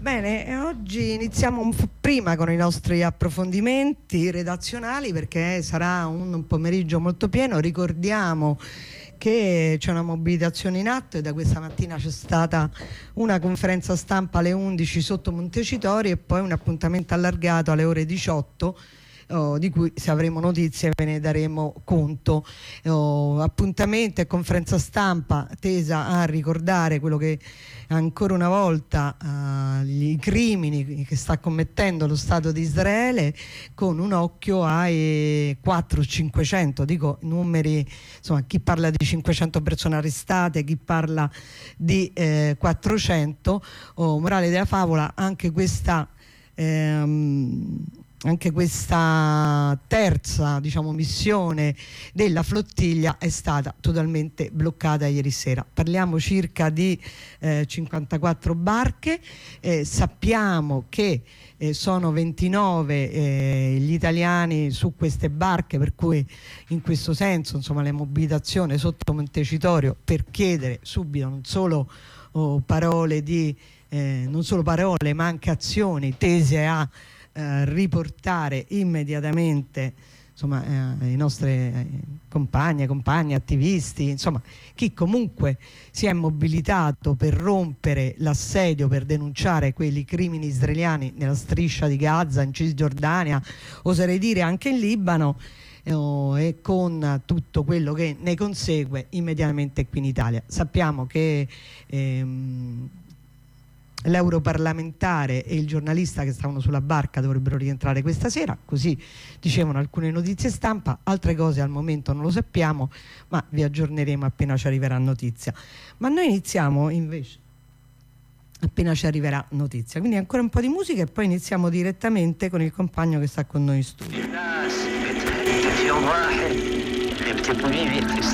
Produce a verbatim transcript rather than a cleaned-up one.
Bene, e oggi iniziamo un po' prima con i nostri approfondimenti redazionali perché sarà un pomeriggio molto pieno. Ricordiamo che c'è una mobilitazione in atto e da questa mattina c'è stata una conferenza stampa alle undici sotto Montecitorio e poi un appuntamento allargato alle ore diciotto, oh, di cui se avremo notizie ve ne daremo conto. Oh, appuntamento e conferenza stampa tesa a ricordare quello che ancora una volta uh, i crimini che sta commettendo lo Stato di Israele, con un occhio ai quattrocento cinquecento, dico numeri, insomma, chi parla di cinquecento persone arrestate, chi parla di eh, quattrocento. Oh, morale della favola, anche questa ehm, anche questa terza, diciamo, missione della flottiglia è stata totalmente bloccata ieri sera. Parliamo circa di eh, cinquantaquattro barche, eh, sappiamo che eh, sono ventinove eh, gli italiani su queste barche, per cui in questo senso, insomma, la mobilitazione sotto Montecitorio per chiedere subito non solo oh, parole di eh, non solo parole ma anche azioni tese a Eh, riportare immediatamente, insomma, eh, i nostri eh, compagni, compagni, attivisti, insomma, chi comunque si è mobilitato per rompere l'assedio, per denunciare quei crimini israeliani nella striscia di Gaza, in Cisgiordania, oserei dire anche in Libano, eh, e con tutto quello che ne consegue immediatamente qui in Italia. Sappiamo che ehm, l'europarlamentare e il giornalista che stavano sulla barca dovrebbero rientrare questa sera, così dicevano alcune notizie stampa, altre cose al momento non lo sappiamo, ma vi aggiorneremo appena ci arriverà notizia. Ma noi iniziamo invece appena ci arriverà notizia, quindi ancora un po' di musica e poi iniziamo direttamente con il compagno che sta con noi in studio.